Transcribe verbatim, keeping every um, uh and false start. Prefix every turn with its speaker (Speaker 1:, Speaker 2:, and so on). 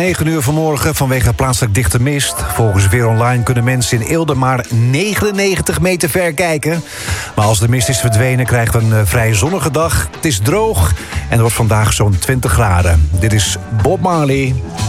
Speaker 1: negen uur vanmorgen vanwege plaatselijk dichte mist. Volgens Weer Online kunnen mensen in Eelde maar negenennegentig meter ver kijken. Maar als de mist is verdwenen krijgen we een vrij zonnige dag. Het is droog en het wordt vandaag zo'n twintig graden. Dit is Bob Marley.